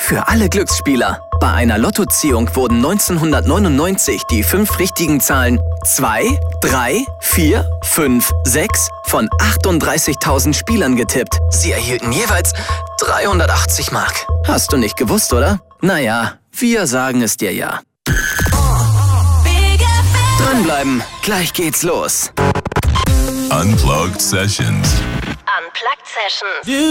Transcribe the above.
Für alle Glücksspieler. Bei einer Lottoziehung wurden 1999 die 5 richtigen Zahlen 2, 3, 4, 5, 6 von 38.000 Spielern getippt. Sie erhielten jeweils 380 Mark. Hast du nicht gewusst, oder? Naja, wir sagen es dir ja. Dranbleiben, gleich geht's los. Unplugged Sessions. Unplugged Sessions.